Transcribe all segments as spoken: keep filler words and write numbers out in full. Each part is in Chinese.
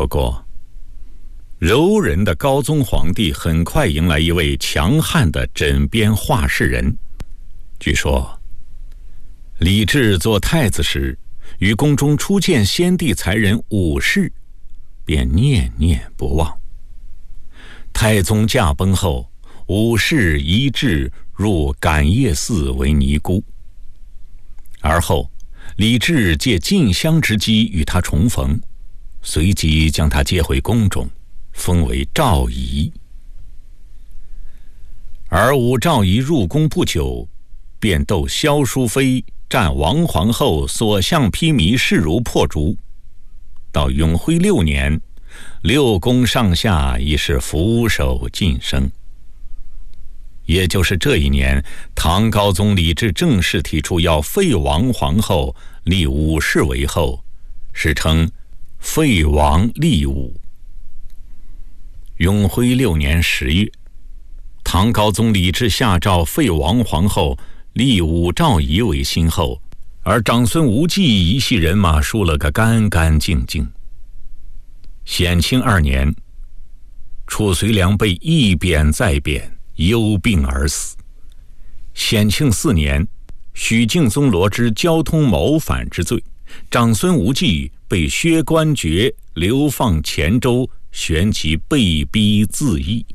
不过柔仁的高宗皇帝很快迎来一位强悍的枕边话事人。据说李治做太子时，于宫中初见先帝才人武氏，便念念不忘。太宗驾崩后，武氏移至入感业寺为尼姑。而后李治借进香之机与他重逢，随即将他接回宫中，封为赵仪。而武赵仪入宫不久，便斗萧淑妃战王皇后所向披靡，势如破竹。到永徽六年，六宫上下已是俯首晋升。也就是这一年，唐高宗李治正式提出要废王皇后，立武氏为后，史称废王立武。永徽六年十月，唐高宗李治下诏废王皇后，立武赵仪为新后，而长孙无忌一系人马输了个干干净净。显庆二年，褚遂良被一贬再贬，忧病而死。显庆四年，许敬宗罗织交通谋反之罪，长孙无忌被削官爵，流放黔州，旋即被逼自缢。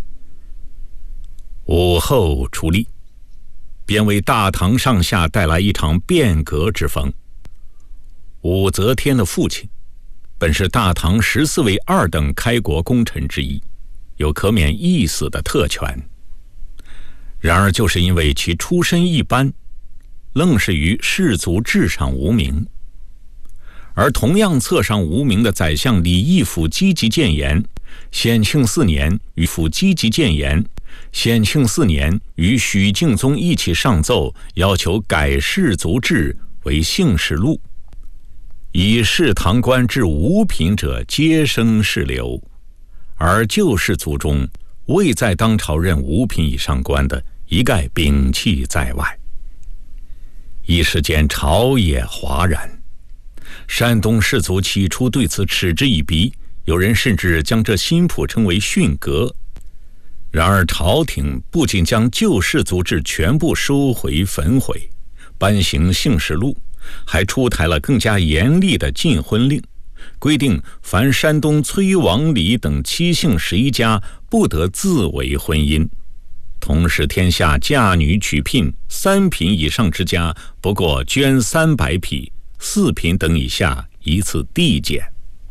武后出力，便为大唐上下带来一场变革之风。武则天的父亲本是大唐十四位二等开国功臣之一，有可免一死的特权。然而就是因为其出身一般，愣是于氏族制上无名。而同样册上无名的宰相李义府积极谏言，显庆四年与府积极谏言，显庆四年与许敬宗一起上奏，要求改氏族制为姓氏录，以世堂官至五品者皆生氏流，而旧氏族中未在当朝任五品以上官的，一概摒弃在外。一时间朝野哗然，山东士族起初对此嗤之以鼻，有人甚至将这新谱称为训革。然而朝廷不仅将旧氏族制全部收回焚毁，颁行姓氏录，还出台了更加严厉的禁婚令，规定凡山东崔王李等七姓十一家不得自为婚姻，同时天下嫁女娶聘三品以上之家不过捐三百匹，四品等以下一次递减。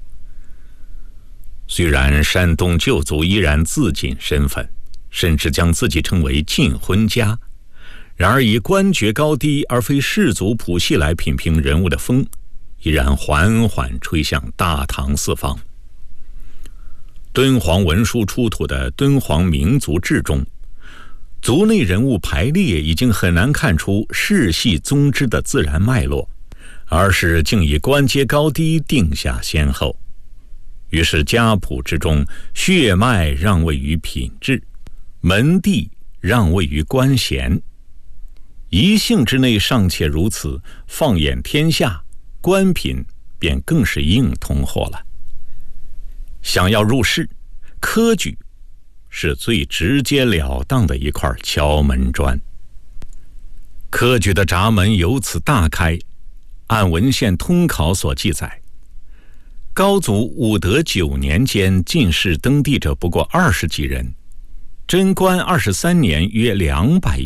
虽然山东旧族依然自谨身份，甚至将自己称为禁婚家，然而以官爵高低而非氏族谱系来品评人物的风，依然缓缓吹向大唐四方。敦煌文书出土的敦煌民族志中，族内人物排列已经很难看出世系宗支的自然脉络，而是竟以官阶高低定下先后。于是家谱之中，血脉让位于品质，门第让位于官衔。一姓之内尚且如此，放眼天下，官品便更是硬通货了。想要入仕，科举是最直截了当的一块敲门砖。科举的闸门由此大开。按文献通考所记载，高祖武德九年间进士登第者不过二十几人，贞观二十三年约两百